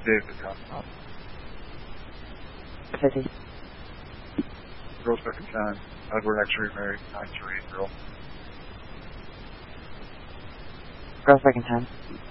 David Cosmo. 50. Girl second time. Edward X-ray married 938 girl. Girl second time.